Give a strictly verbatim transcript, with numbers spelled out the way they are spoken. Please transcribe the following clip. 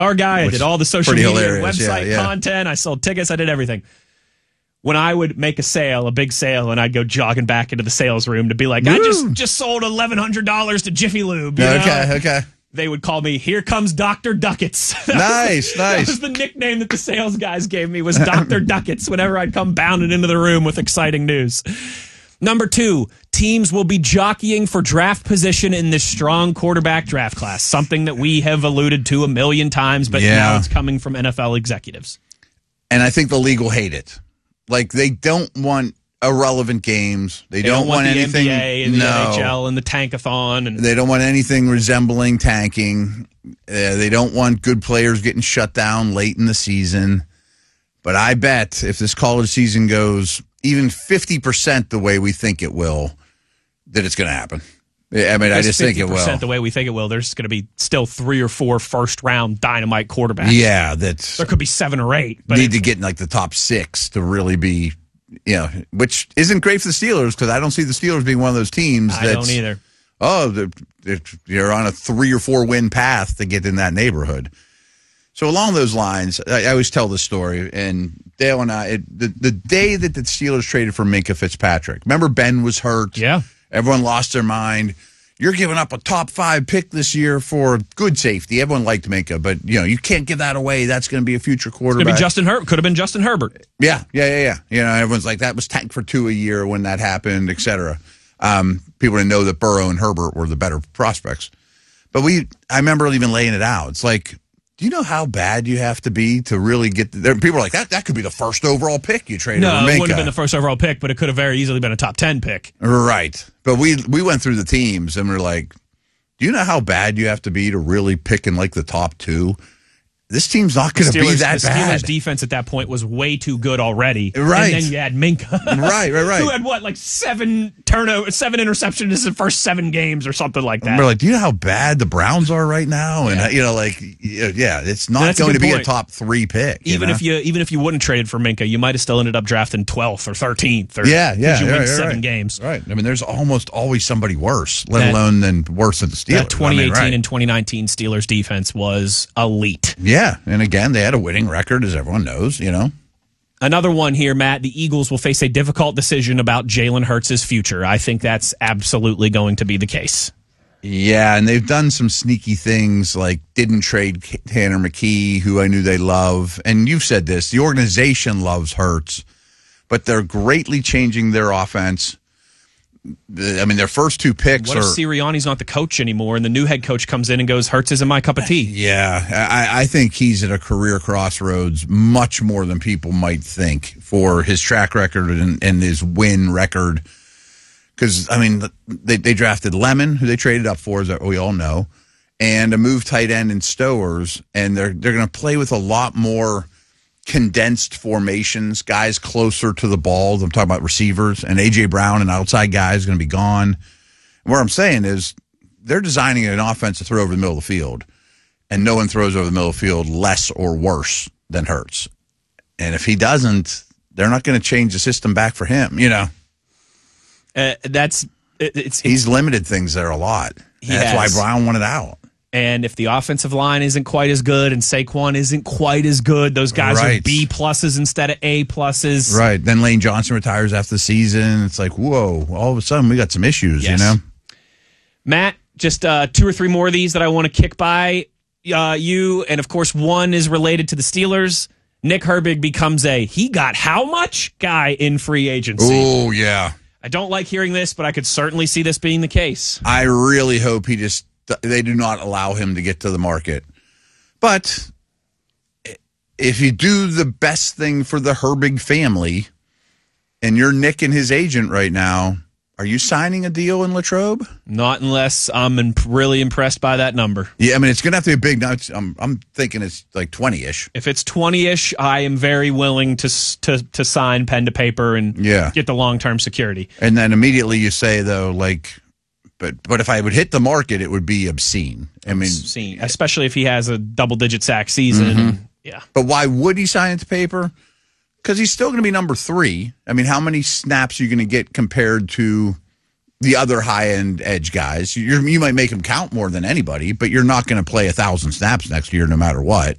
Our guy, I did all the social media, hilarious. website yeah, yeah. content. I sold tickets. I did everything. When I would make a sale, a big sale, and I'd go jogging back into the sales room to be like, Woo! I just just sold eleven hundred dollars to Jiffy Lube. You okay, know? okay. They would call me, here comes Doctor Ducats. Nice, was, nice. That was the nickname that the sales guys gave me, was Doctor Ducats, whenever I'd come bounding into the room with exciting news. Number two, teams will be jockeying for draft position in this strong quarterback draft class, something that we have alluded to a million times, but yeah. now it's coming from N F L executives. And I think the league will hate it. Like, they don't want irrelevant games. They, They don't, don't want, want the anything. N B A and the no. N H L and the tankathon. And They don't want anything resembling tanking. Uh, they don't want good players getting shut down late in the season. But I bet if this college season goes even fifty percent the way we think it will, that it's going to happen. I mean, I just think it will. The way we think it will, there's going to be still three or four first-round dynamite quarterbacks. Yeah, that's there could be seven or eight. But need to get in like the top six to really be, you know, which isn't great for the Steelers because I don't see the Steelers being one of those teams. I that's, don't either. Oh, they're, they're, you're on a three or four win path to get in that neighborhood. So along those lines, I, I always tell this story, and Dale and I, it, the, the day that the Steelers traded for Minkah Fitzpatrick, remember Ben was hurt? Yeah. Everyone lost their mind. You're giving up a top five pick this year for good safety. Everyone liked Minkah, but you know you can't give that away. That's going to be a future quarterback. Could be Justin Herbert. Could have been Justin Herbert. Yeah, yeah, yeah, yeah. You know, everyone's like that was tank for two a year when that happened, et cetera. Um, people didn't know that Burrow and Herbert were the better prospects. But we, I remember even laying it out. It's like, do you know how bad you have to be to really get there? People are like, that that could be the first overall pick you traded. No, for it Minkah. wouldn't have been the first overall pick, but it could have very easily been a top ten pick. Right. But we we went through the teams and we're like, do you know how bad you have to be to really pick in like the top two? This team's not going to be that the bad. The Steelers' defense at that point was way too good already. Right. And then you had Minkah. Right, right, right. Who had what, like seven turnover, seven interceptions in the first seven games or something like that. And we're like, do you know how bad the Browns are right now? And, yeah. you know, like, yeah, it's not That's going to be point. a top three pick. Even you know? if you even if you wouldn't traded for Minkah, you might have still ended up drafting twelfth or thirteenth. Or, yeah, yeah. you yeah, win yeah, seven right. games. Right. I mean, there's almost always somebody worse, let that, alone than worse than the Steelers. That twenty eighteen I mean, right. and twenty nineteen Steelers defense was elite. Yeah. And again, they had a winning record, as everyone knows, you know. Another one here, Matt. The Eagles will face a difficult decision about Jalen Hurts' future. I think that's absolutely going to be the case. Yeah, and they've done some sneaky things, like didn't trade Tanner McKee, who I knew they love. And you've said this, the organization loves Hurts, but they're greatly changing their offense. I mean, their first two picks what are... What if Sirianni's not the coach anymore and the new head coach comes in and goes, Hurts isn't my cup of tea? Yeah, I, I think he's at a career crossroads much more than people might think for his track record and, and his win record. Because, I mean, they, they drafted Lemon, who they traded up for, as we all know, and a move tight end in Stowers, and they're, they're going to play with a lot more condensed formations, guys closer to the ball. I'm talking about receivers, and A J Brown, an outside guy, is going to be gone. And what I'm saying is they're designing an offense to throw over the middle of the field, and no one throws over the middle of the field less or worse than Hurts. And if he doesn't, they're not going to change the system back for him, you know. Uh, that's it, it's He's limited things there a lot. That's has. why Brown wanted out. And if the offensive line isn't quite as good and Saquon isn't quite as good, those guys right. are B pluses instead of A pluses. Right. Then Lane Johnson retires after the season. It's like, whoa, all of a sudden we got some issues, yes. you know? Matt, just uh, two or three more of these that I want to kick by uh, you. And, of course, one is related to the Steelers. Nick Herbig becomes a he got how much guy in free agency. Oh, yeah. I don't like hearing this, but I could certainly see this being the case. I really hope he just, they do not allow him to get to the market. But if you do the best thing for the Herbig family and you're Nick and his agent right now, are you signing a deal in Latrobe? Not unless I'm imp- really impressed by that number. Yeah, I mean, it's going to have to be a big number. I'm, I'm thinking it's like twenty-ish. If it's twenty-ish, I am very willing to to to sign pen to paper and yeah. get the long-term security. And then immediately you say, though, like, but but if I would hit the market, it would be obscene. I mean, obscene, especially if he has a double-digit sack season. Mm-hmm. And, yeah. But why would he sign it to paper? Because he's still going to be number three. I mean, how many snaps are you going to get compared to the other high-end edge guys. You're, you might make them count more than anybody, but you're not going to play a thousand snaps next year no matter what.